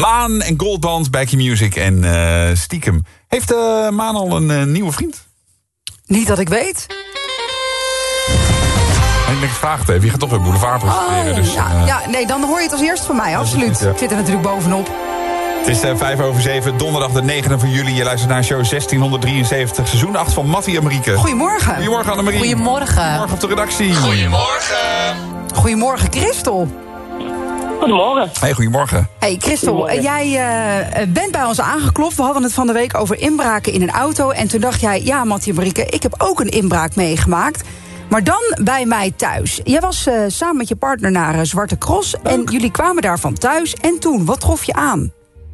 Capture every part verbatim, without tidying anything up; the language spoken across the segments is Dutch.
Maan en Goldband bij Q-Music en uh, stiekem. Heeft uh, Maan al een uh, nieuwe vriend? Niet dat ik weet. Ik denk, vraag het even. Je gaat toch weer Boulevard presenteren. Oh, dus, ja, uh, ja, nee, dan hoor je het als eerst van mij, absoluut. Ja. Ik zit er natuurlijk bovenop. Het is uh, vijf over zeven, donderdag de negende van juli. Je luistert naar show zestienhonderddrieënzeventig, seizoen acht van Mattie en Marieke. Goedemorgen. Goedemorgen, Annemarie. Goedemorgen. Goedemorgen op de redactie. Goedemorgen. Goedemorgen, Christel. Goedemorgen. Hey, goedemorgen. Hey, Christel, uh, jij uh, bent bij ons aangeklopt. We hadden het van de week over inbraken in een auto. En toen dacht jij, ja, Mattie en Marieke, ik heb ook een inbraak meegemaakt. Maar dan bij mij thuis. Jij was uh, samen met je partner naar uh, Zwarte Cross. En jullie kwamen daarvan thuis. En toen, wat trof je aan?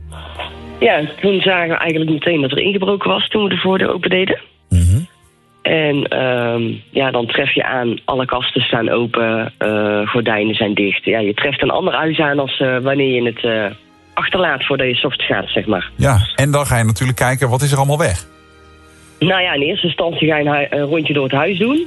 Ja, toen zagen we eigenlijk meteen dat er ingebroken was toen we de voordeur open deden. Mm-hmm. En um, ja, dan tref je aan, alle kasten staan open, uh, gordijnen zijn dicht. Ja, je treft een ander huis aan als uh, wanneer je het uh, achterlaat voordat je 's ochtends gaat, zeg maar. Ja, en dan ga je natuurlijk kijken, wat is er allemaal weg? Nou ja, in eerste instantie ga je een, hu- een rondje door het huis doen.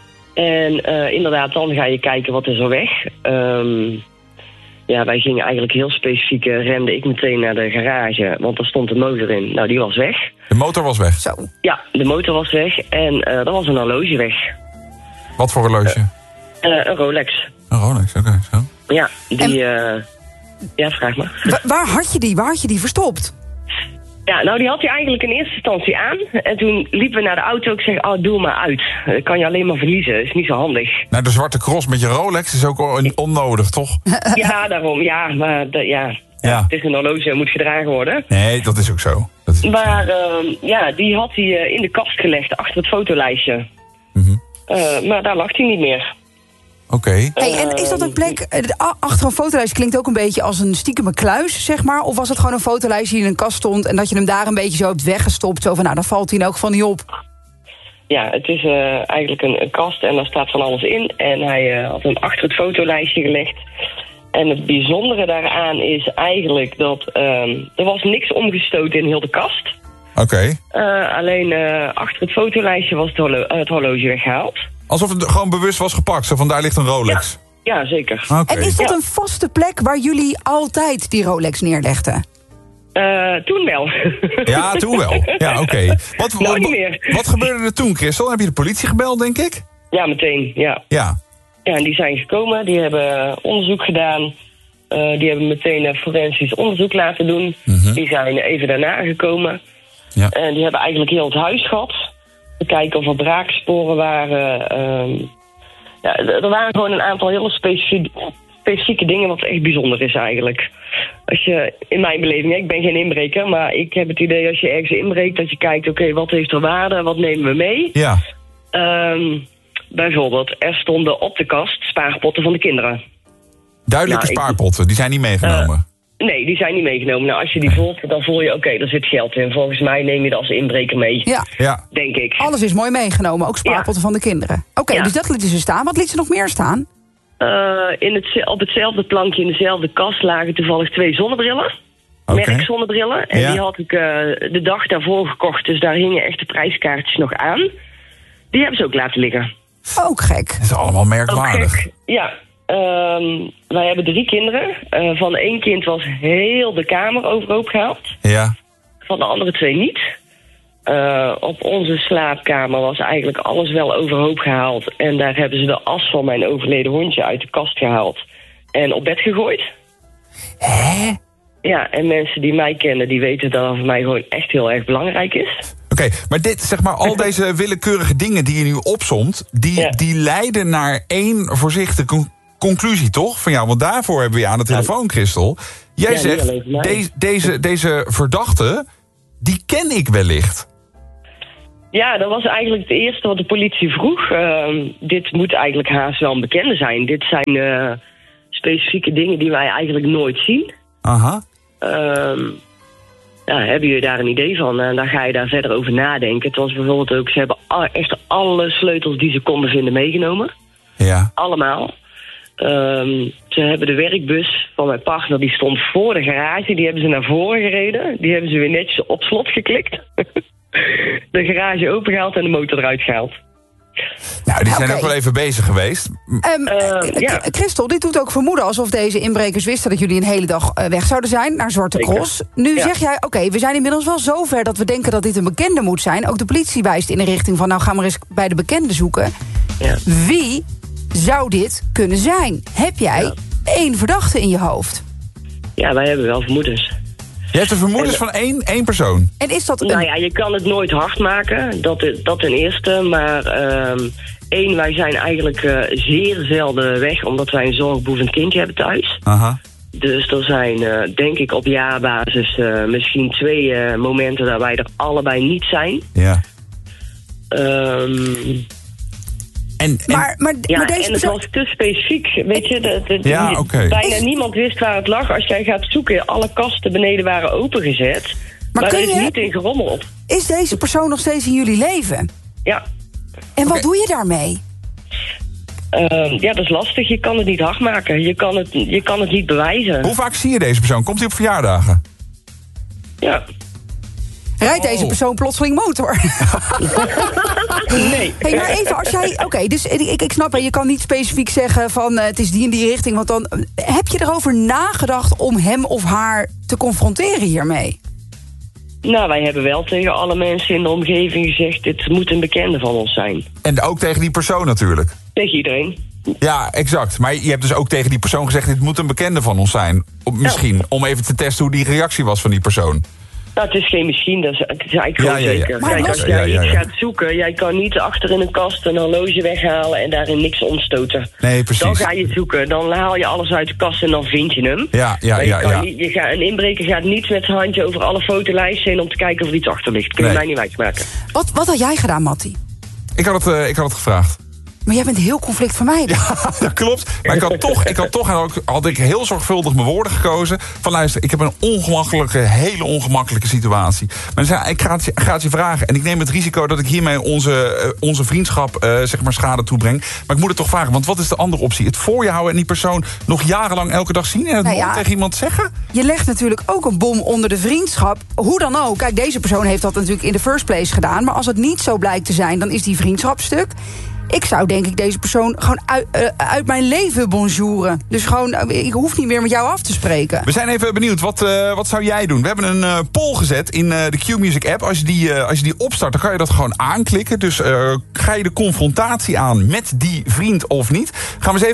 En uh, inderdaad, dan ga je kijken wat is er weg. Um, ja, wij gingen eigenlijk heel specifiek, uh, rende ik meteen naar de garage, want er stond de motor in. Nou, die was weg. De motor was weg. Zo. Ja, de motor was weg en uh, er was een horloge weg. Wat voor horloge? Uh, uh, een Rolex. Een Rolex, oké. Okay, zo. Ja, die... Uh, ja, vraag maar. Wa- waar had je die? Waar had je die verstopt? Ja, nou die had hij eigenlijk in eerste instantie aan. En toen liepen we naar de auto. Ik zeg, oh, doe hem maar uit. Dat kan je alleen maar verliezen. Dat is niet zo handig. Nou, de Zwarte Cross met je Rolex is ook on- onnodig, toch? Ja, daarom. Ja, maar de, ja, Ja. het is een horloge, moet gedragen worden. Nee, dat is ook zo. Dat is ook Maar uh, ja, die had hij uh, in de kast gelegd achter het fotolijstje. Mm-hmm. Uh, maar daar lag hij niet meer. Oké. Okay. Hey, en is dat een plek, uh, achter een fotolijst klinkt ook een beetje als een stiekeme kluis, zeg maar? Of was het gewoon een fotolijst die in een kast stond en dat je hem daar een beetje zo hebt weggestopt? Zo van, nou, dan valt hij in elk geval niet op. Ja, het is uh, eigenlijk een, een kast en daar staat van alles in. En hij uh, had hem achter het fotolijstje gelegd. En het bijzondere daaraan is eigenlijk dat um, er was niks omgestoten in heel de kast. Oké. Okay. Uh, alleen uh, achter het fotolijstje was het, horlo- uh, het horloge weggehaald. Alsof het gewoon bewust was gepakt, zo van daar ligt een Rolex. Ja, ja zeker. Okay. En is dat ja. een vaste plek waar jullie altijd die Rolex neerlegden? Uh, toen wel. Ja, toen wel. Ja, oké. Okay. Wat, nou, wat, niet meer. wat gebeurde er toen, Christel? Heb je de politie gebeld, denk ik? Ja, meteen, ja. Ja. Ja, en die zijn gekomen, die hebben onderzoek gedaan. Uh, die hebben meteen een forensisch onderzoek laten doen. Mm-hmm. Die zijn even daarna gekomen. Ja. En die hebben eigenlijk heel het huis gehad. We kijken of er braaksporen waren. Um, ja, er waren gewoon een aantal hele specifieke, specifieke dingen wat echt bijzonder is eigenlijk. Als je, in mijn beleving, ik ben geen inbreker, maar ik heb het idee als je ergens inbreekt dat je kijkt, oké, okay, wat heeft er waarde, wat nemen we mee? Ja. Um, bijvoorbeeld, er stonden op de kast spaarpotten van de kinderen. Duidelijke nou, spaarpotten, ik, die zijn niet meegenomen? Uh, nee, die zijn niet meegenomen. Nou, als je die voelt, dan voel je, oké, okay, er zit geld in. Volgens mij neem je dat als inbreker mee. Ja. Ja. Denk ik. Alles is mooi meegenomen, ook spaarpotten ja. van de kinderen. Oké, okay, ja. dus dat lieten ze staan. Wat liet ze nog meer staan? Uh, in het, op hetzelfde plankje, in dezelfde kast, lagen toevallig twee zonnebrillen. Okay. Merkzonnebrillen. En ja. die had ik uh, de dag daarvoor gekocht. Dus daar hingen echt de prijskaartjes nog aan. Die hebben ze ook laten liggen. Ook gek. Dat is allemaal merkwaardig. Ja. Um, wij hebben drie kinderen. Uh, van één kind was heel de kamer overhoop gehaald. Ja. Van de andere twee niet. Uh, op onze slaapkamer was eigenlijk alles wel overhoop gehaald. En daar hebben ze de as van mijn overleden hondje uit de kast gehaald. En op bed gegooid. Hè? Ja, en mensen die mij kennen, die weten dat dat voor mij gewoon echt heel erg belangrijk is. Oké, okay, maar dit, zeg maar, al deze willekeurige dingen die je nu opsomt, die, ja. die leiden naar één voorzichtige con- conclusie, toch? Van jou, want daarvoor hebben we je aan de telefoon, Christel. Jij ja, zegt, de, deze, deze verdachte, die ken ik wellicht. Ja, dat was eigenlijk het eerste wat de politie vroeg. Uh, dit moet eigenlijk haast wel een bekende zijn. Dit zijn uh, specifieke dingen die wij eigenlijk nooit zien. Aha. Um, ja, hebben jullie daar een idee van? En dan ga je daar verder over nadenken. Het was bijvoorbeeld ook, ze hebben al, echt alle sleutels die ze konden vinden meegenomen. Ja. Allemaal. Um, ze hebben de werkbus van mijn partner, die stond voor de garage. Die hebben ze naar voren gereden. Die hebben ze weer netjes op slot geklikt. De garage opengehaald en de motor eruit gehaald. Nou, die zijn okay. ook wel even bezig geweest. Um, uh, ja. Christel, dit doet ook vermoeden alsof deze inbrekers wisten dat jullie een hele dag uh, weg zouden zijn naar Zwarte Cross. Nu ja. zeg jij, oké, okay, we zijn inmiddels wel zover dat we denken dat dit een bekende moet zijn. Ook de politie wijst in de richting van, nou ga maar eens bij de bekende zoeken. Ja. Wie zou dit kunnen zijn? Heb jij ja. één verdachte in je hoofd? Ja, wij hebben wel vermoedens. Je hebt de vermoedens en, van één, één persoon? En is dat een... Nou ja, je kan het nooit hard maken, dat, dat ten eerste. Maar um, één, wij zijn eigenlijk uh, zeer zelden weg, omdat wij een zorgbehoevend kindje hebben thuis. Aha. Dus er zijn, uh, denk ik, op jaarbasis uh, misschien twee uh, momenten dat wij er allebei niet zijn. Ja. Um, En, en, maar, maar, ja, maar deze en het persoon... was te specifiek. Weet je, de, de, de, ja, okay. bijna is... niemand wist waar het lag. Als jij gaat zoeken, alle kasten beneden waren opengezet. Maar, maar er is je... niet in gerommeld. Is deze persoon nog steeds in jullie leven? Ja. En wat okay. doe je daarmee? Uh, ja, dat is lastig. Je kan het niet hard maken. Je kan het, je kan het niet bewijzen. Hoe vaak zie je deze persoon? Komt hij op verjaardagen? Ja. Rijdt deze oh. persoon plotseling motor? Nee. Hey, maar even, als jij... Oké, okay, dus ik, ik snap, je kan niet specifiek zeggen van uh, het is die en die richting. Want dan heb je erover nagedacht om hem of haar te confronteren hiermee? Nou, wij hebben wel tegen alle mensen in de omgeving gezegd, dit moet een bekende van ons zijn. En ook tegen die persoon natuurlijk? Tegen iedereen. Ja, exact. Maar je hebt dus ook tegen die persoon gezegd, dit moet een bekende van ons zijn. Misschien, ja. om even te testen hoe die reactie was van die persoon. Nou, het is geen misschien, dat is, het is eigenlijk gewoon ja, ja, ja. zeker. Kijk, als jij ja, ja, ja. iets gaat zoeken, jij kan niet achter in een kast een horloge weghalen en daarin niks ontstoten. Nee, precies. Dan ga je zoeken, dan haal je alles uit de kast en dan vind je hem. Ja, ja, je ja. ja. Niet, je gaat, een inbreker gaat niet met zijn handje over alle fotolijsten heen om te kijken of er iets achter ligt. Kun je nee. mij niet wijsmaken. Wat, wat had jij gedaan, Mattie? Ik had het, uh, ik had het gevraagd. Maar jij bent heel conflictvermijdend. Ja, dat klopt. Maar ik had toch, ik had toch had, had ik heel zorgvuldig mijn woorden gekozen. Van luister, ik heb een ongemakkelijke, hele ongemakkelijke situatie. Maar zei, ik ga het, ga het je vragen. En ik neem het risico dat ik hiermee onze, uh, onze vriendschap uh, zeg maar schade toebreng. Maar ik moet het toch vragen, want wat is de andere optie? Het voor je houden en die persoon nog jarenlang elke dag zien en het nou ja, tegen iemand zeggen? Je legt natuurlijk ook een bom onder de vriendschap. Hoe dan ook. Kijk, deze persoon heeft dat natuurlijk in de first place gedaan. Maar als het niet zo blijkt te zijn, dan is die vriendschap stuk. Ik zou denk ik deze persoon gewoon uit, uh, uit mijn leven bonjouren. Dus gewoon, uh, ik hoef niet meer met jou af te spreken. We zijn even benieuwd, wat, uh, wat zou jij doen? We hebben een uh, poll gezet in uh, de Q-Music app. Als je, die, uh, als je die opstart, dan kan je dat gewoon aanklikken. Dus uh, ga je de confrontatie aan met die vriend of niet? Gaan we eens even